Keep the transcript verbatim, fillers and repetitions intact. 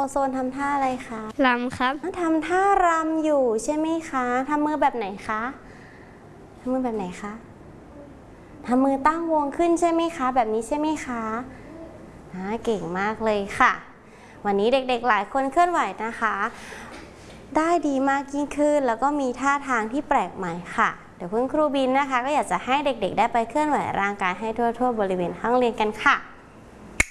โซนทำท่าอะไรคะรำครับทำท่ารำอยู่ใช่ไหมคะทำมือแบบไหนคะทำมือแบบไหนคะทำมือตั้งวงขึ้นใช่ไหมคะแบบนี้ใช่ไหมคะเก่งมากเลยค่ะวันนี้เด็กๆหลายคนเคลื่อนไหวนะคะได้ดีมากยิ่งขึ้นแล้วก็มีท่าทางที่แปลกใหม่ค่ะเดี๋ยวคุณครูบินนะคะก็อยากจะให้เด็กๆได้ไปเคลื่อนไหวร่างกายให้ทั่วๆบริเวณห้องเรียนกันค่ะ